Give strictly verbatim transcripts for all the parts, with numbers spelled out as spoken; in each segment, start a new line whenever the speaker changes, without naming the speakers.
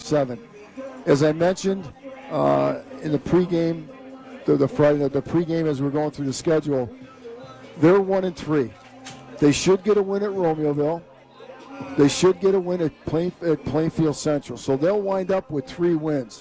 seven. As I mentioned uh, in the pregame, the, the Friday, the pregame as we're going through the schedule, they're one and three. They should get a win at Romeoville. They should get a win at, Plain, at Plainfield Central. So they'll wind up with three wins.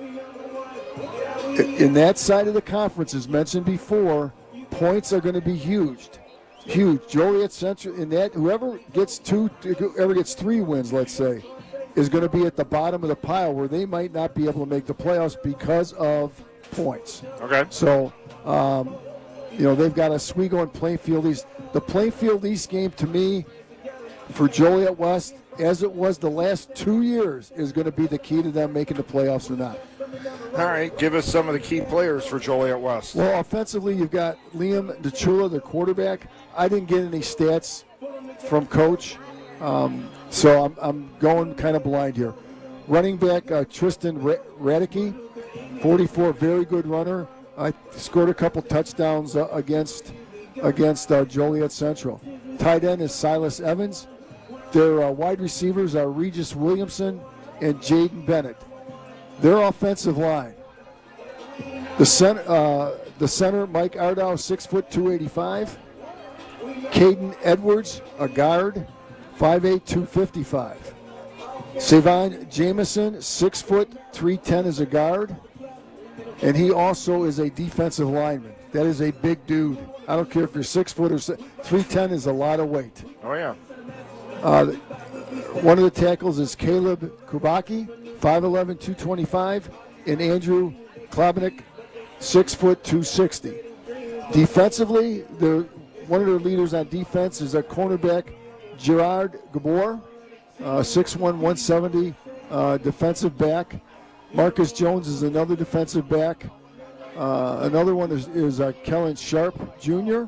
In that side of the conference, as mentioned before, points are going to be huge. Huge. Joliet Central, in that, whoever gets two, whoever gets three wins, let's say, is going to be at the bottom of the pile where they might not be able to make the playoffs because of points.
Okay.
So, um, you know, they've got Oswego and Plainfield East. The Plainfield East game, to me, for Joliet West, as it was the last two years, is going to be the key to them making the playoffs or not.
All right, give us some of the key players for Joliet West.
Well, offensively, you've got Liam DeChula, the quarterback. I didn't get any stats from Coach, um, so I'm, I'm going kind of blind here. Running back uh, Tristan Radicke, forty-four, very good runner. I scored a couple touchdowns uh, against against uh, Joliet Central. Tight end is Silas Evans. Their uh, wide receivers are Regis Williamson and Jaden Bennett. Their offensive line, the center, uh, the center Mike Ardow, six foot two eighty-five. Caden Edwards, a guard, five eight, two fifty-five. Savon Jameson, six foot three ten as a guard, and he also is a defensive lineman. That is a big dude. I don't care if you're six foot or three ten is a lot of weight.
Oh yeah.
Uh, one of the tackles is Caleb Kubaki, five eleven, two twenty-five, and Andrew Klobnik, six foot two sixty. Defensively, they're, one of their leaders on defense is a cornerback, Gerard Gabor, uh, six one, one seventy, uh, defensive back. Marcus Jones is another defensive back. Uh, another one is, is uh, Kellen Sharp, Junior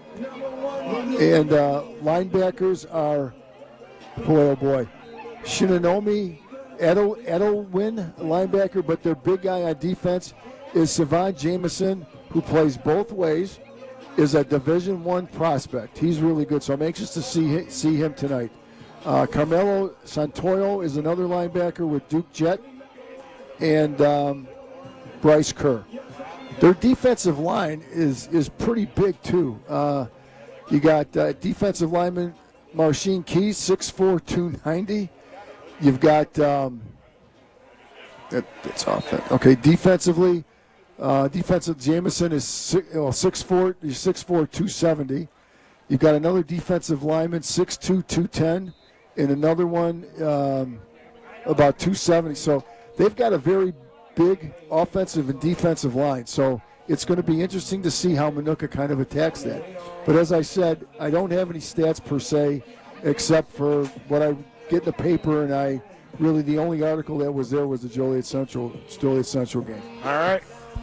And uh, linebackers are, boy, oh boy, Shinanomi Edel, Edelwin, linebacker, but their big guy on defense is Savon Jameson, who plays both ways, is a Division One prospect. He's really good, so I'm anxious to see see him tonight. Uh, Carmelo Santoyo is another linebacker with Duke Jet and um, Bryce Kerr. Their defensive line is is pretty big, too. Uh, you got uh, defensive lineman Marcin Keys, six four, two ninety. You've got um, that, that's off. Okay, defensively, uh, defensive Jameson is six, well, six four, six four, two seventy. You've got another defensive lineman, six two, two ten, and another one um, about two seventy. So they've got a very big offensive and defensive line. So it's going to be interesting to see how Minooka kind of attacks that. But as I said, I don't have any stats per se, except for what I get in the paper, and I really the only article that was there was the Joliet Central Joliet Central game.
All right,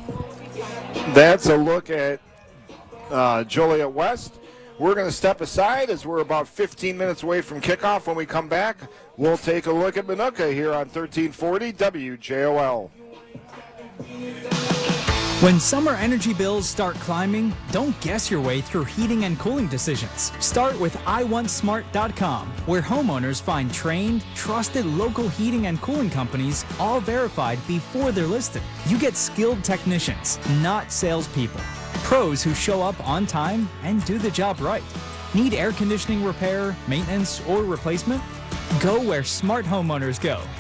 that's a look at uh, Joliet West. We're going to step aside as we're about fifteen minutes away from kickoff. When we come back, we'll take a look at Minooka here on thirteen forty W J O L.
When summer energy bills start climbing, don't guess your way through heating and cooling decisions. Start with I want smart dot com, where homeowners find trained, trusted local heating and cooling companies, all verified before they're listed. You get skilled technicians, not salespeople. Pros who show up on time and do the job right. Need air conditioning repair, maintenance, or replacement? Go where smart homeowners go